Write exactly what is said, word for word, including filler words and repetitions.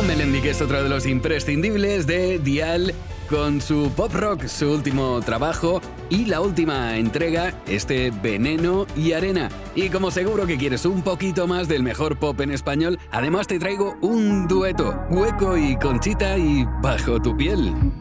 Melendi, que es otro de los imprescindibles de Dial, con su pop rock, su último trabajo y la última entrega, este Veneno y Arena. Y como seguro que quieres un poquito más del mejor pop en español, además te traigo un dueto, Hueco y Conchita y Bajo tu piel.